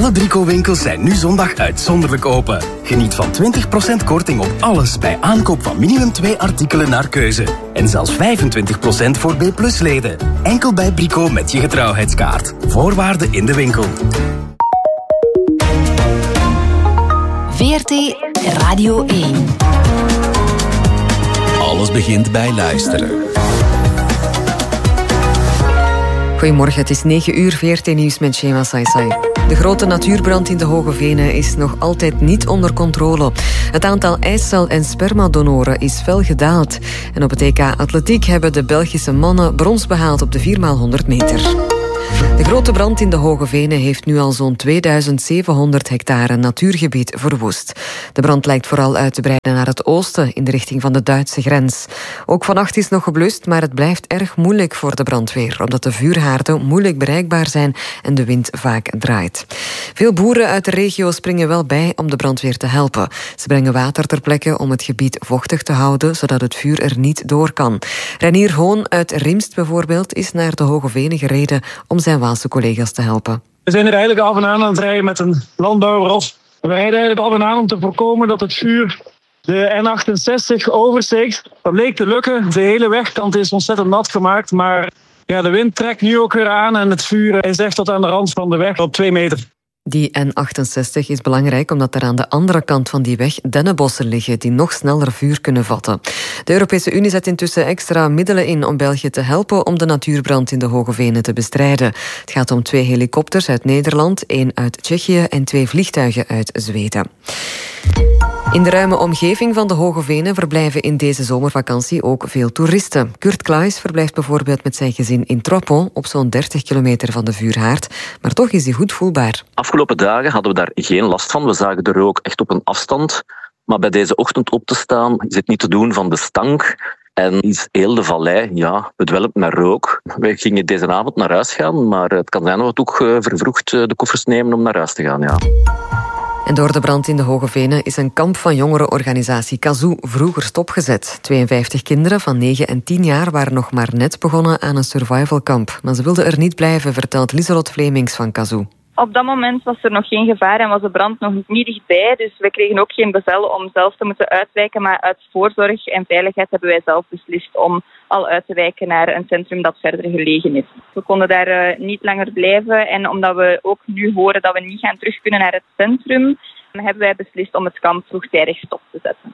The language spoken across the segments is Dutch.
Alle Brico-winkels zijn nu zondag uitzonderlijk open. Geniet van 20% korting op alles bij aankoop van minimum 2 artikelen naar keuze. En zelfs 25% voor B+-leden. Enkel bij Brico met je getrouwheidskaart. Voorwaarden in de winkel. VRT Radio 1. Alles begint bij luisteren. Goedemorgen, het is 9 uur, VRT Nieuws met Shema Saisai. De grote natuurbrand in de Hoge Venen is nog altijd niet onder controle. Het aantal eicel- en spermadonoren is fel gedaald. En op het EK Atletiek hebben de Belgische mannen brons behaald op de 4x100 meter. De grote brand in de Hoge Venen heeft nu al zo'n 2700 hectare natuurgebied verwoest. De brand lijkt vooral uit te breiden naar het oosten, in de richting van de Duitse grens. Ook vannacht is nog geblust, maar het blijft erg moeilijk voor de brandweer, omdat de vuurhaarden moeilijk bereikbaar zijn en de wind vaak draait. Veel boeren uit de regio springen wel bij om de brandweer te helpen. Ze brengen water ter plekke om het gebied vochtig te houden, zodat het vuur er niet door kan. Reinier Hoon uit Rimst bijvoorbeeld is naar de Hoge Venen gereden om zijn Waalse collega's te helpen. We zijn er eigenlijk af en aan het rijden met een landbouwros. We rijden eigenlijk af en aan om te voorkomen dat het vuur de N68 oversteekt. Dat bleek te lukken. De hele wegkant is ontzettend nat gemaakt. Maar ja, de wind trekt nu ook weer aan en het vuur is echt tot aan de rand van de weg op 2 meter. Die N68 is belangrijk omdat er aan de andere kant van die weg dennenbossen liggen die nog sneller vuur kunnen vatten. De Europese Unie zet intussen extra middelen in om België te helpen om de natuurbrand in de Hoge Venen te bestrijden. Het gaat om 2 helikopters uit Nederland, 1 uit Tsjechië en 2 vliegtuigen uit Zweden. In de ruime omgeving van de Hoge Venen verblijven in deze zomervakantie ook veel toeristen. Kurt Klaes verblijft bijvoorbeeld met zijn gezin in Tropon op zo'n 30 kilometer van de vuurhaard. Maar toch is die goed voelbaar. Afgelopen dagen hadden we daar geen last van. We zagen de rook echt op een afstand. Maar bij deze ochtend op te staan is het niet te doen van de stank. En is heel de vallei bedwelmd met rook. Wij gingen deze avond naar huis gaan, maar het kan zijn dat we ook vervroegd de koffers nemen om naar huis te gaan. Ja. En door de brand in de Hoge Venen is een kamp van jongerenorganisatie Kazoo vroeger stopgezet. 52 kinderen van 9 en 10 jaar waren nog maar net begonnen aan een survivalkamp. Maar ze wilden er niet blijven, vertelt Lieselot Vlemings van Kazoo. Op dat moment was er nog geen gevaar en was de brand nog niet dichtbij. Dus we kregen ook geen bevel om zelf te moeten uitwijken. Maar uit voorzorg en veiligheid hebben wij zelf beslist om al uit te wijken naar een centrum dat verder gelegen is. We konden daar niet langer blijven. En omdat we ook nu horen dat we niet gaan terug kunnen naar het centrum, hebben wij beslist om het kamp vroegtijdig stop te zetten.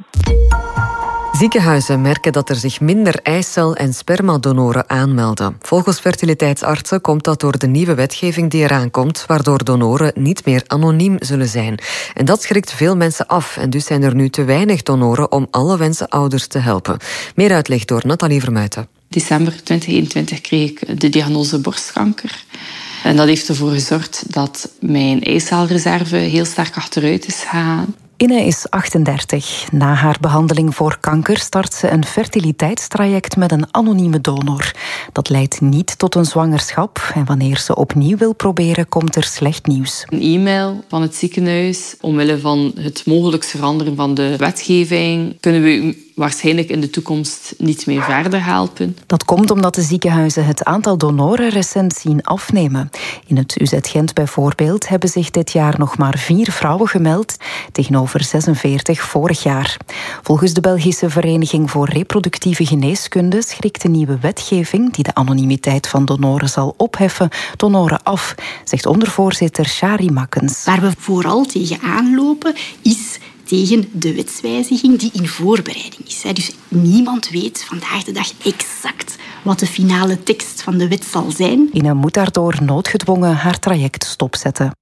Ziekenhuizen merken dat er zich minder eicel- en spermadonoren aanmelden. Volgens fertiliteitsartsen komt dat door de nieuwe wetgeving die eraan komt, waardoor donoren niet meer anoniem zullen zijn. En dat schrikt veel mensen af en dus zijn er nu te weinig donoren om alle wensenouders te helpen. Meer uitleg door Nathalie Vermuijten. December 2021 kreeg ik de diagnose borstkanker. En dat heeft ervoor gezorgd dat mijn eicelreserve heel sterk achteruit is gegaan. Inne is 38. Na haar behandeling voor kanker start ze een fertiliteitstraject met een anonieme donor. Dat leidt niet tot een zwangerschap en wanneer ze opnieuw wil proberen, komt er slecht nieuws. Een e-mail van het ziekenhuis. Omwille van het mogelijk veranderen van de wetgeving kunnen we u waarschijnlijk in de toekomst niet meer verder helpen. Dat komt omdat de ziekenhuizen het aantal donoren recent zien afnemen. In het UZ Gent bijvoorbeeld hebben zich dit jaar nog maar 4 vrouwen gemeld, tegenover 46 vorig jaar. Volgens de Belgische Vereniging voor Reproductieve Geneeskunde schrikt de nieuwe wetgeving, die de anonimiteit van donoren zal opheffen, donoren af, zegt ondervoorzitter Shari Makkens. Waar we vooral tegen aanlopen is tegen de wetswijziging die in voorbereiding is. Dus niemand weet vandaag de dag exact wat de finale tekst van de wet zal zijn. Ine moet daardoor noodgedwongen haar traject stopzetten.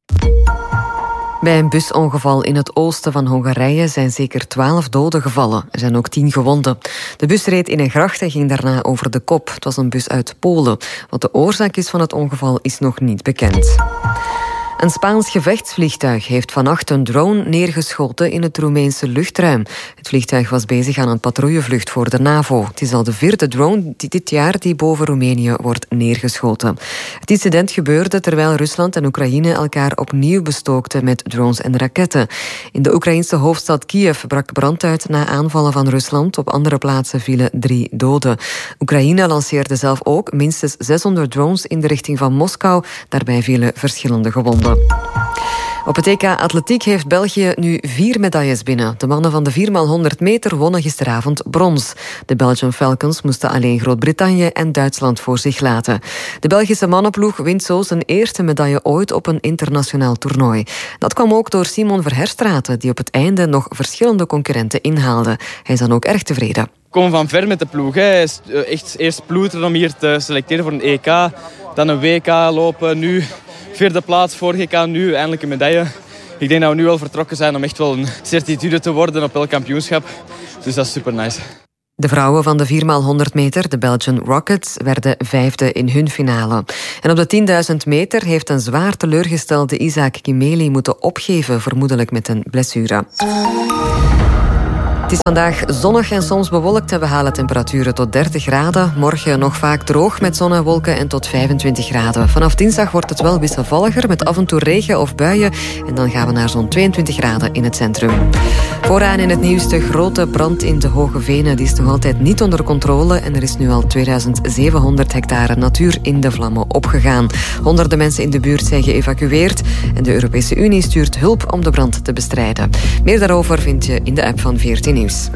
Bij een busongeval in het oosten van Hongarije zijn zeker 12 doden gevallen. Er zijn ook 10 gewonden. De bus reed in een gracht en ging daarna over de kop. Het was een bus uit Polen. Wat de oorzaak is van het ongeval is nog niet bekend. Een Spaans gevechtsvliegtuig heeft vannacht een drone neergeschoten in het Roemeense luchtruim. Het vliegtuig was bezig aan een patrouillevlucht voor de NAVO. Het is al de 4e drone dit jaar die boven Roemenië wordt neergeschoten. Het incident gebeurde terwijl Rusland en Oekraïne elkaar opnieuw bestookten met drones en raketten. In de Oekraïnse hoofdstad Kiev brak brand uit na aanvallen van Rusland. Op andere plaatsen vielen 3 doden. Oekraïne lanceerde zelf ook minstens 600 drones in de richting van Moskou. Daarbij vielen verschillende gewonden. Op het EK Atletiek heeft België nu 4 medailles binnen. De mannen van de 4x100 meter wonnen gisteravond brons. De Belgian Falcons moesten alleen Groot-Brittannië en Duitsland voor zich laten. De Belgische mannenploeg wint zo zijn eerste medaille ooit op een internationaal toernooi. Dat kwam ook door Simon Verherstraeten, die op het einde nog verschillende concurrenten inhaalde. Hij is dan ook erg tevreden. We komen van ver met de ploeg. Hij is echt eerst ploeteren om hier te selecteren voor een EK. Dan een WK lopen. Nu 4e plaats, vorige EK, nu eindelijk een medaille. Ik denk dat we nu wel vertrokken zijn om echt wel een certitude te worden op elk kampioenschap. Dus dat is super nice. De vrouwen van de 4x100 meter, de Belgian Rockets, werden 5e in hun finale. En op de 10.000 meter heeft een zwaar teleurgestelde Isaac Kimeli moeten opgeven, vermoedelijk met een blessure. Het is vandaag zonnig en soms bewolkt en we halen temperaturen tot 30 graden. Morgen nog vaak droog met zon en wolken en tot 25 graden. Vanaf dinsdag wordt het wel wisselvalliger met af en toe regen of buien. En dan gaan we naar zo'n 22 graden in het centrum. Vooraan in het nieuws de grote brand in de Hoge Venen. Die is nog altijd niet onder controle en er is nu al 2700 hectare natuur in de vlammen opgegaan. Honderden mensen in de buurt zijn geëvacueerd en de Europese Unie stuurt hulp om de brand te bestrijden. Meer daarover vind je in de app van 14 Nieuws.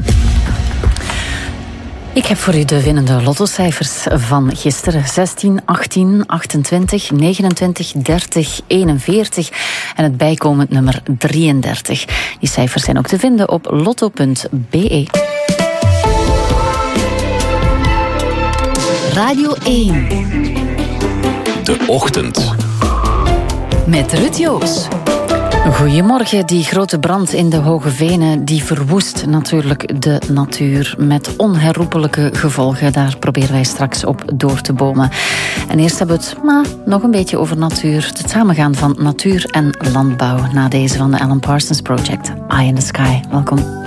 Ik heb voor u de winnende lottocijfers van gisteren. 16, 18, 28, 29, 30, 41 en het bijkomend nummer 33. Die cijfers zijn ook te vinden op lotto.be. Radio 1. De Ochtend. Met Ruud Joos. Goedemorgen. Die grote brand in de Hoge Venen die verwoest natuurlijk de natuur met onherroepelijke gevolgen. Daar proberen wij straks op door te bomen. En eerst hebben we het nog een beetje over natuur. Het samengaan van natuur en landbouw na deze van de Alan Parsons Project. Eye in the Sky. Welkom.